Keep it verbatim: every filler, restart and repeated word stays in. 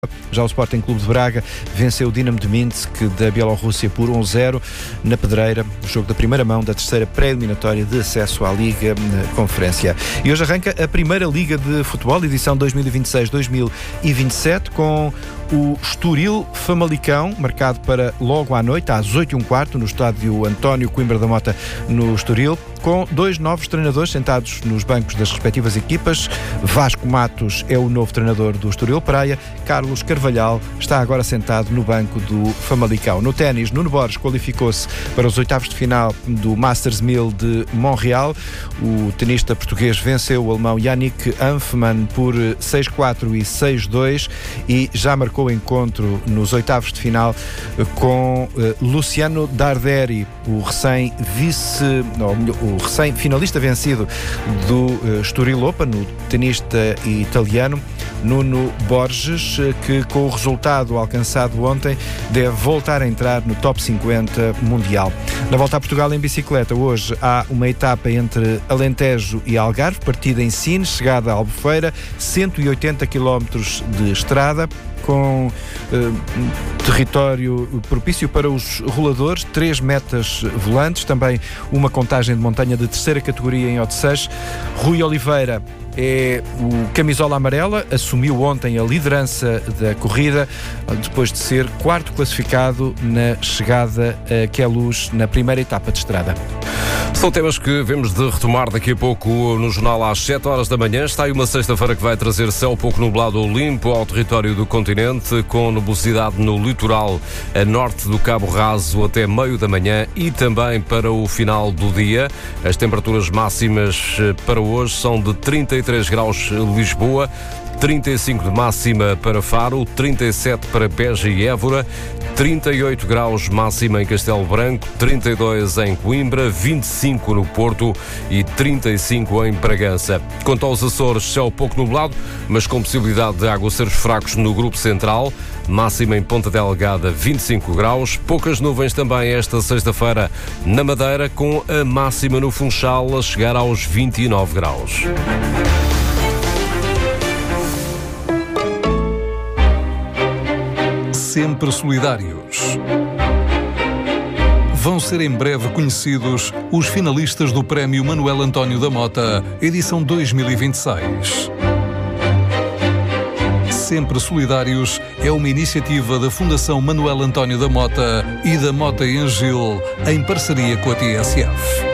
Já o Sporting Clube de Braga venceu o Dinamo de Minsk da Bielorrússia por um a zero na Pedreira, o jogo da primeira mão da terceira pré-eliminatória de acesso à Liga Conferência. E hoje arranca a primeira Liga de Futebol, edição dois mil e vinte e seis dois mil e vinte e sete, com o Estoril Famalicão, marcado para logo à noite, às oito e um quarto, no estádio António Coimbra da Mota, no Estoril, com dois novos treinadores sentados nos bancos das respectivas equipas. Vasco Matos é o novo treinador do Estoril Praia, Carlos Carvalhal está agora sentado no banco do Famalicão. No ténis, Nuno Borges qualificou-se para os oitavos de final do Masters mil de Montreal. O tenista português venceu o alemão Yannick Hanfmann por seis a quatro e seis a dois e já marcou o encontro nos oitavos de final com uh, Luciano Darderi, o recém-vice, não, o recém-finalista vencido do uh, Estoril Open, o tenista italiano Nuno Borges, que com o resultado alcançado ontem deve voltar a entrar no top cinquenta mundial. Na volta a Portugal em bicicleta, hoje há uma etapa entre Alentejo e Algarve, partida em Sines, chegada a Albufeira, cento e oitenta quilómetros de estrada, com eh, território propício para os roladores, três metas volantes, também uma contagem de montanha de terceira categoria em Odeceixe. Rui Oliveira é o camisola amarela, assumiu ontem a liderança da corrida, depois de ser quarto classificado na chegada a Queluz na primeira etapa de estrada. São temas que vemos de retomar daqui a pouco no jornal às sete horas da manhã. Está aí uma sexta-feira que vai trazer céu pouco nublado ou limpo ao território do continente, com nubosidade no litoral a norte do Cabo Raso até meio da manhã e também para o final do dia. As temperaturas máximas para hoje são de trinta e três graus Lisboa, trinta e cinco de máxima para Faro, trinta e sete para Beja e Évora, trinta e oito graus máxima em Castelo Branco, trinta e dois em Coimbra, vinte e cinco no Porto e trinta e cinco em Bragança. Quanto aos Açores, céu pouco nublado, mas com possibilidade de aguaceiros fracos no Grupo Central, máxima em Ponta Delgada, vinte e cinco graus, poucas nuvens também esta sexta-feira na Madeira, com a máxima no Funchal a chegar aos vinte e nove graus. Sempre solidários. Vão ser em breve conhecidos os finalistas do Prémio Manuel António da Mota, edição dois mil e vinte e seis. Sempre Solidários é uma iniciativa da Fundação Manuel António da Mota e da Mota em Gil, em parceria com a T S F.